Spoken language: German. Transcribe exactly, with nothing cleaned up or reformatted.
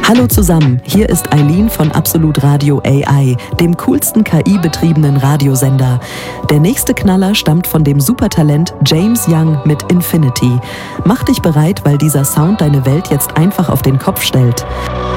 Hallo zusammen, hier ist Eileen von Absolut Radio A I, dem coolsten K I-betriebenen Radiosender. Der nächste Knaller stammt von dem Supertalent James Young mit Infinity. Mach dich bereit, weil dieser Sound deine Welt jetzt einfach auf den Kopf stellt.